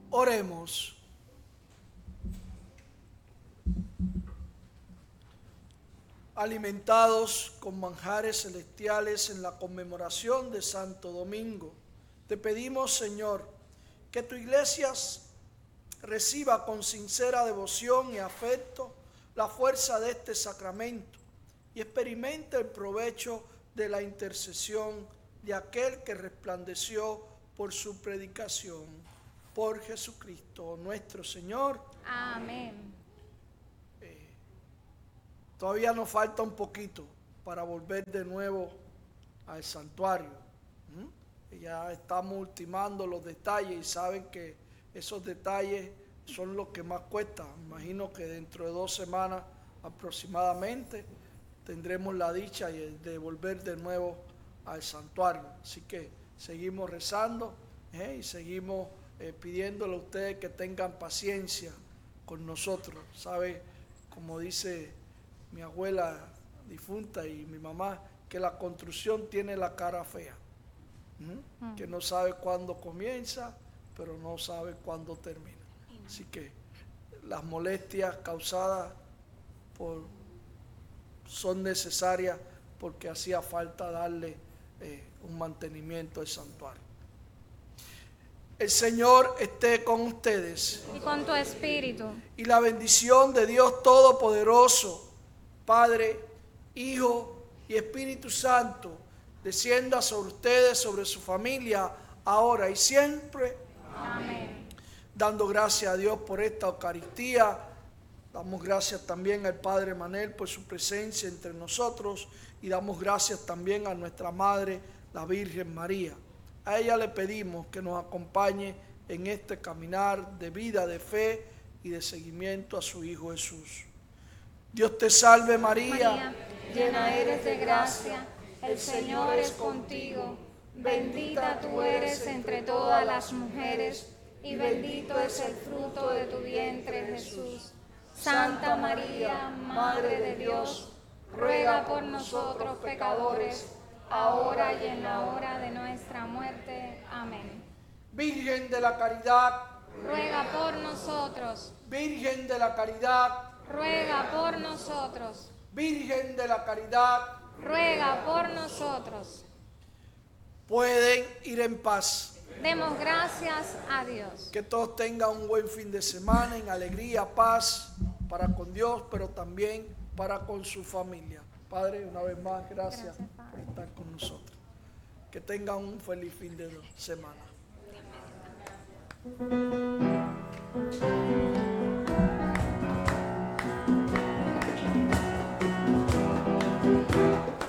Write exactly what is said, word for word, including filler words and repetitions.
Oremos. Alimentados con manjares celestiales en la conmemoración de Santo Domingo, te pedimos, Señor, que tu iglesia reciba con sincera devoción y afecto la fuerza de este sacramento y experimente el provecho de la intercesión de aquel que resplandeció por su predicación. Por Jesucristo nuestro Señor. Amén. Eh, todavía nos falta un poquito para volver de nuevo al santuario. ¿Mm? Ya estamos ultimando los detalles y saben que esos detalles son los que más cuestan. Imagino que dentro de dos semanas aproximadamente tendremos la dicha de volver de nuevo al santuario. Así que seguimos rezando ¿eh? y seguimos eh, pidiéndole a ustedes que tengan paciencia con nosotros. ¿Sabe? Como dice mi abuela difunta y mi mamá, que la construcción tiene la cara fea. ¿Mm? Mm. Que no sabe cuándo comienza, pero no sabe cuándo termina. Así que las molestias causadas por, son necesarias porque hacía falta darle eh, un mantenimiento al santuario. El Señor esté con ustedes. Y con tu espíritu. Y la bendición de Dios Todopoderoso, Padre, Hijo y Espíritu Santo, descienda sobre ustedes, sobre su familia, ahora y siempre. Amén. Dando gracias a Dios por esta Eucaristía, damos gracias también al Padre Manel por su presencia entre nosotros y damos gracias también a nuestra Madre, la Virgen María. A ella le pedimos que nos acompañe en este caminar de vida, de fe y de seguimiento a su Hijo Jesús. Dios te salve María, María, llena eres de gracia, el Señor es contigo, bendita tú eres entre todas las mujeres y bendito es el fruto de tu vientre Jesús. Santa María, Madre de Dios, ruega por nosotros pecadores, ahora y en la hora de nuestra muerte. Amén. Virgen de la Caridad, ruega por nosotros. Virgen de la Caridad, ruega por nosotros. Virgen de la Caridad, ruega por nosotros. Pueden ir en paz. Demos gracias a Dios. Que todos tengan un buen fin de semana en alegría, paz para con Dios, pero también para con su familia. Padre, una vez más, gracias, gracias por estar con nosotros. Que tengan un feliz fin de semana.